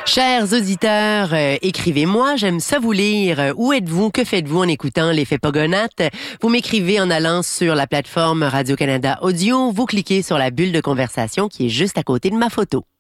Chers auditeurs, écrivez-moi, j'aime ça vous lire. Où êtes-vous? Que faites-vous en écoutant l'effet Pogonates? Vous m'écrivez en allant sur la plateforme Radio-Canada Audio. Vous cliquez sur la bulle de conversation qui est juste à côté de ma photo.